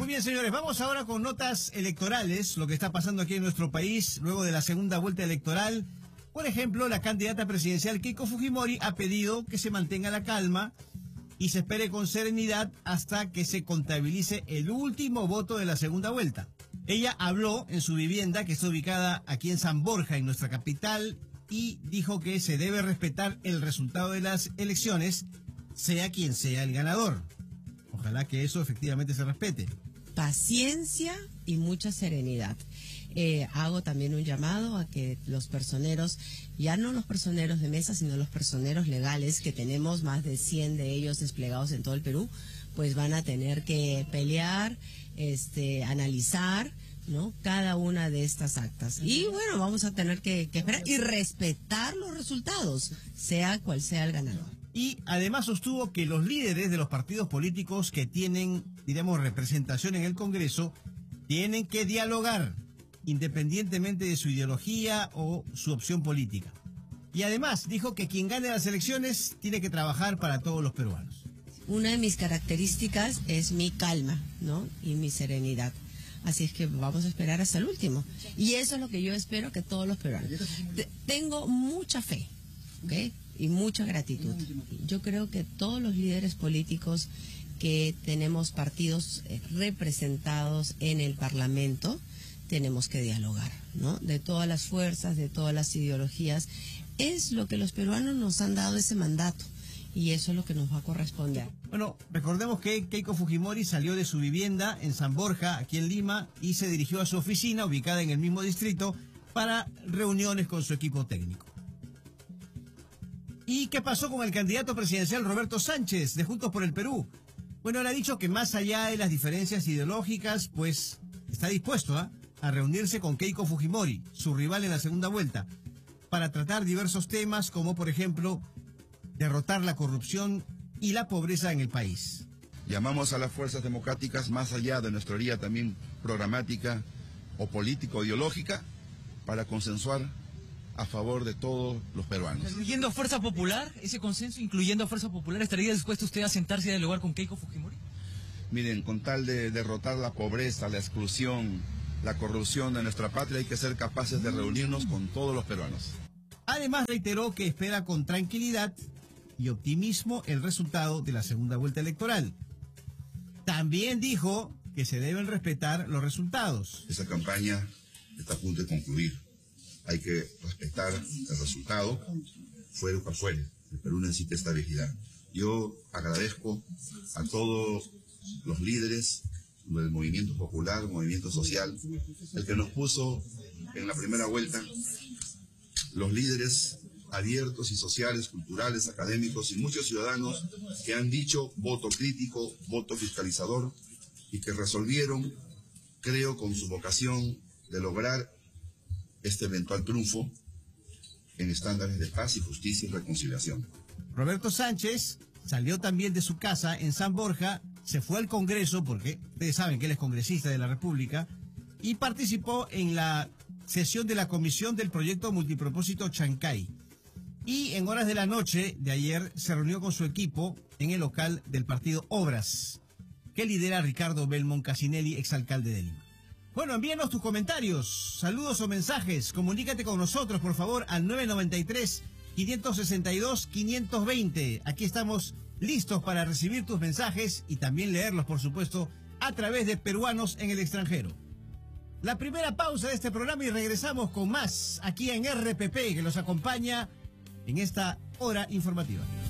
Muy bien, señores, vamos ahora con notas electorales, lo que está pasando aquí en nuestro país luego de la segunda vuelta electoral. Por ejemplo, la candidata presidencial Keiko Fujimori ha pedido que se mantenga la calma y se espere con serenidad hasta que se contabilice el último voto de la segunda vuelta. Ella habló en su vivienda, que está ubicada aquí en San Borja, en nuestra capital, y dijo que se debe respetar el resultado de las elecciones, sea quien sea el ganador. Ojalá que eso efectivamente se respete. Paciencia y mucha serenidad. Hago también un llamado a que los personeros, ya no los personeros de mesa, sino los personeros legales, que tenemos más de 100 de ellos desplegados en todo el Perú, pues van a tener que pelear, analizar, ¿no?, cada una de estas actas. Y bueno, vamos a tener que esperar y respetar los resultados, sea cual sea el ganador. Y además sostuvo que los líderes de los partidos políticos que tienen, digamos, representación en el Congreso, tienen que dialogar, independientemente de su ideología o su opción política. Y además dijo que quien gane las elecciones tiene que trabajar para todos los peruanos. Una de mis características es mi calma, ¿no?, y mi serenidad. Así es que vamos a esperar hasta el último. Y eso es lo que yo espero que todos los peruanos. Tengo mucha fe, ¿ok?, y mucha gratitud. Yo creo que todos los líderes políticos que tenemos partidos representados en el Parlamento, tenemos que dialogar, ¿no?, de todas las fuerzas, de todas las ideologías. Es lo que los peruanos nos han dado ese mandato y eso es lo que nos va a corresponder. Bueno, recordemos que Keiko Fujimori salió de su vivienda en San Borja, aquí en Lima, y se dirigió a su oficina, ubicada en el mismo distrito, para reuniones con su equipo técnico. ¿Y qué pasó con el candidato presidencial Roberto Sánchez, de Juntos por el Perú? Bueno, él ha dicho que más allá de las diferencias ideológicas, pues está dispuesto a reunirse con Keiko Fujimori, su rival en la segunda vuelta, para tratar diversos temas como, por ejemplo, derrotar la corrupción y la pobreza en el país. Llamamos a las fuerzas democráticas, más allá de nuestra orilla también programática o político-ideológica, para consensuar a favor de todos los peruanos. Incluyendo a Fuerza Popular, ese consenso, incluyendo a Fuerza Popular, ¿estaría dispuesto usted a sentarse y a dialogar con Keiko Fujimori? Miren, con tal de derrotar la pobreza, la exclusión, la corrupción de nuestra patria, hay que ser capaces de reunirnos con todos los peruanos. Además, reiteró que espera con tranquilidad y optimismo el resultado de la segunda vuelta electoral. También dijo que se deben respetar los resultados. Esa campaña está a punto de concluir. Hay que respetar el resultado, fuera cual fuere. El Perú necesita estabilidad. Yo agradezco a todos los líderes del movimiento popular, movimiento social, el que nos puso en la primera vuelta, los líderes abiertos y sociales, culturales, académicos y muchos ciudadanos que han dicho voto crítico, voto fiscalizador y que resolvieron, creo, con su vocación de lograr este eventual triunfo en estándares de paz y justicia y reconciliación. Roberto Sánchez salió también de su casa en San Borja, se fue al Congreso, porque ustedes saben que él es congresista de la República, y participó en la sesión de la Comisión del Proyecto Multipropósito Chancay. Y en horas de la noche de ayer se reunió con su equipo en el local del partido Obras, que lidera Ricardo Belmont Casinelli, exalcalde de Lima. Bueno, envíenos tus comentarios, saludos o mensajes. Comunícate con nosotros, por favor, al 993-562-520. Aquí estamos listos para recibir tus mensajes y también leerlos, por supuesto, a través de Peruanos en el Extranjero. La primera pausa de este programa y regresamos con más aquí en RPP, que los acompaña en esta hora informativa.